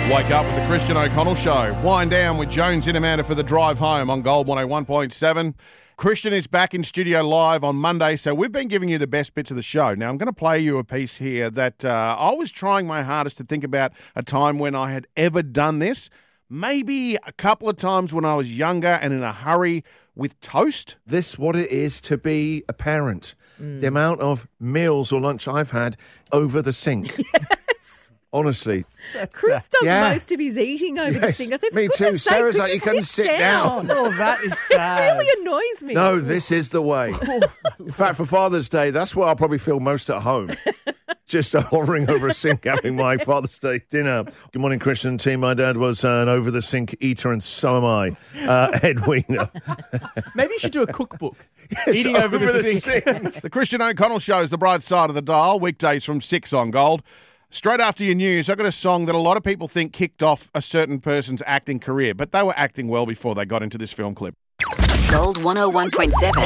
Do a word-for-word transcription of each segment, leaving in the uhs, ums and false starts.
Wake up with the Christian O'Connell Show. Wind down with Jones in Amanda for the drive home on Gold one oh one point seven. Christian is back in studio live on Monday, so we've been giving you the best bits of the show. Now, I'm going to play you a piece here that uh, I was trying my hardest to think about a time when I had ever done this. Maybe a couple of times when I was younger and in a hurry with toast. This what it is to be a parent. Mm. The amount of meals or lunch I've had over the sink. Yes. Honestly. That's Chris does yeah. most of his eating over yes. the sink. I said, me too. Sake, Sarah's like, you you can sit, sit down. down. Oh, that is sad. It really annoys me. No, this is the way. In fact, for Father's Day, that's where I'll probably feel most at home. Just hovering over a sink having my Father's Day dinner. Good morning, Christian team. My dad was uh, an over-the-sink eater, and so am I. Uh, Ed Weiner. Maybe you should do a cookbook. Yes, Eating over, over the, the sink. sink. The Christian O'Connell Show is the bright side of the dial, weekdays from six on Gold. Straight after your news, I've got a song that a lot of people think kicked off a certain person's acting career, but they were acting well before they got into this film clip. Gold one oh one point seven.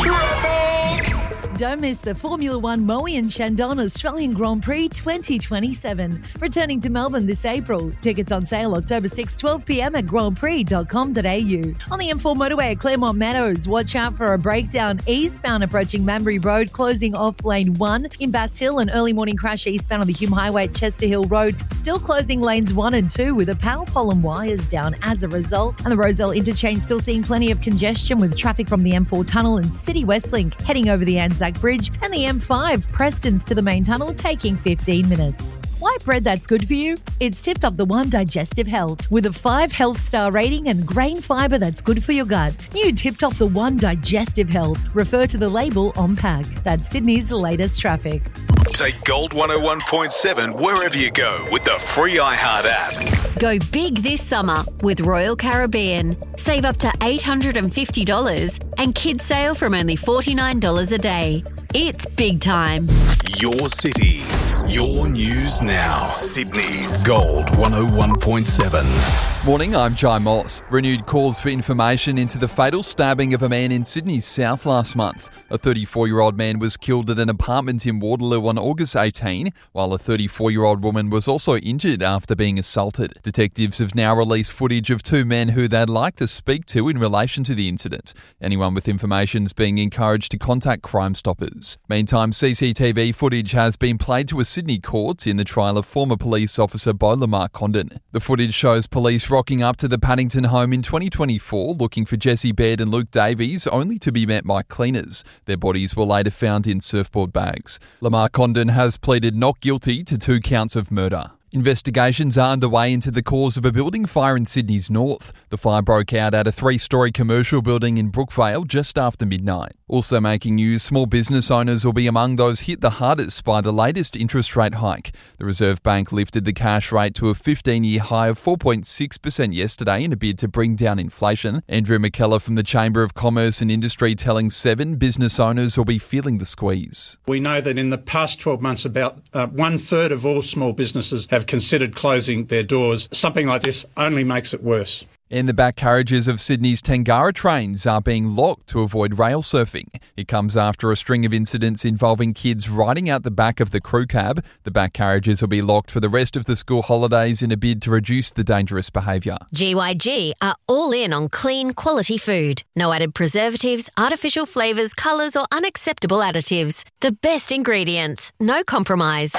Don't miss the Formula One Moe and Shandon Australian Grand Prix twenty twenty-seven. Returning to Melbourne this April. Tickets on sale October sixth, twelve p.m. at grand prix dot com dot a u. On the M four motorway at Claremont Meadows, watch out for a breakdown eastbound approaching Manbury Road, closing off lane one. In Bass Hill, an early morning crash eastbound on the Hume Highway at Chester Hill Road, still closing lanes one and two with a power pole and wires down as a result. And the Rozelle interchange still seeing plenty of congestion with traffic from the M four tunnel and City West Link heading over the Anzac Bridge, and the M five Prestons to the main tunnel taking fifteen minutes. White bread that's good for you? It's tipped up the One Digestive Health with a five health star rating and grain fibre that's good for your gut. New tipped up the One Digestive Health. Refer to the label on pack. That's Sydney's latest traffic. Take Gold one oh one point seven wherever you go with the free iHeart app. Go big this summer with Royal Caribbean. Save up to eight hundred fifty dollars and kids sail from only forty-nine dollars a day. It's big time. Your city, your news now. Sydney's Gold one oh one point seven. Morning, I'm Jai Moss. Renewed calls for information into the fatal stabbing of a man in Sydney's south last month. A thirty-four-year-old man was killed at an apartment in Waterloo on August eighteenth, while a thirty-four-year-old woman was also injured after being assaulted. Detectives have now released footage of two men who they'd like to speak to in relation to the incident. Anyone with information is being encouraged to contact Crime Stoppers. Meantime, C C T V footage has been played to a Sydney court in the trial of former police officer Beau Lamar Condon. The footage shows police rocking up to the Paddington home in twenty twenty-four looking for Jesse Baird and Luke Davies, only to be met by cleaners. Their bodies were later found in surfboard bags. Lamar Condon has pleaded not guilty to two counts of murder. Investigations are underway into the cause of a building fire in Sydney's north. The fire broke out at a three-storey commercial building in Brookvale just after midnight. Also making news, small business owners will be among those hit the hardest by the latest interest rate hike. The Reserve Bank lifted the cash rate to a fifteen-year high of four point six percent yesterday in a bid to bring down inflation. Andrew McKellar from the Chamber of Commerce and Industry telling Seven business owners will be feeling the squeeze. We know that in the past twelve months, about uh, one-third of all small businesses have considered closing their doors. Something like this only makes it worse. And the back carriages of Sydney's Tangara trains are being locked to avoid rail surfing. It comes after a string of incidents involving kids riding out the back of the crew cab. The back carriages will be locked for the rest of the school holidays in a bid to reduce the dangerous behaviour. G Y G are all in on clean, quality food. No added preservatives, artificial flavours, colours or unacceptable additives. The best ingredients. No compromise.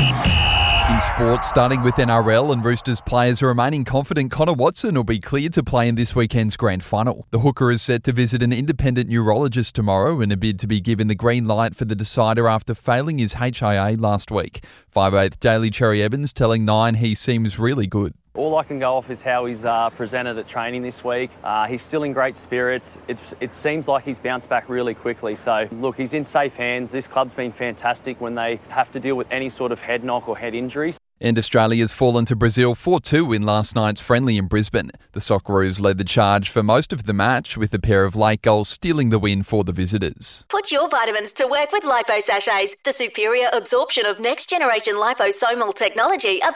In sports, starting with N R L, and Roosters players are remaining confident Connor Watson will be cleared to play in this weekend's grand final. The hooker is set to visit an independent neurologist tomorrow in a bid to be given the green light for the decider after failing his H I A last week. five eighth Daily Cherry Evans telling Nine he seems really good. All I can go off is how he's uh, presented at training this week. Uh, he's still in great spirits. It's, it seems like he's bounced back really quickly. So, look, he's in safe hands. This club's been fantastic when they have to deal with any sort of head knock or head injuries. And Australia's fallen to Brazil four two in last night's friendly in Brisbane. The Socceroos led the charge for most of the match, with a pair of late goals stealing the win for the visitors. Put your vitamins to work with Lipo Sachets, the superior absorption of next-generation liposomal technology.